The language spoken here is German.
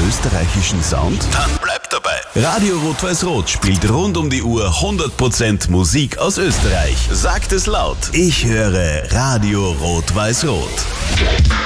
österreichischen Sound? Dann bleibt dabei. Radio Rot-Weiß-Rot spielt rund um die Uhr 100% Musik aus Österreich. Sagt es laut. Ich höre Radio Rot-Weiß-Rot.